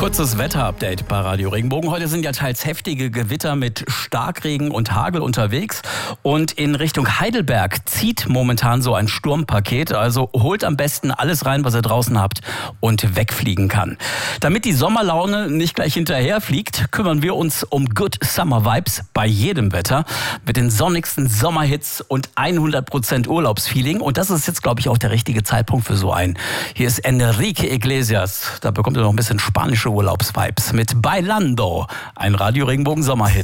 Kurzes Wetterupdate bei Radio Regenbogen. Heute sind ja teils heftige Gewitter mit Starkregen und Hagel unterwegs. Und in Richtung Heidelberg zieht momentan so ein Sturmpaket. Also holt am besten alles rein, was ihr draußen habt und wegfliegen kann. Damit die Sommerlaune nicht gleich hinterherfliegt, kümmern wir uns um Good Summer Vibes bei jedem Wetter. Mit den sonnigsten Sommerhits und 100% Urlaubsfeeling. Und das ist jetzt, glaube ich, auch der richtige Zeitpunkt für so einen. Hier ist Enrique Iglesias. Da bekommt ihr noch ein bisschen spanische Urlaubsvibes mit Bailando, ein Radio Regenbogen Sommerhit.